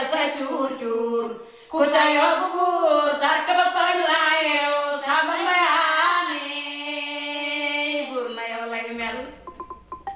sa cuur cuur ku ca yóbbu buur tark ba fañ laa yeew sama mayaane buur na yow lay mel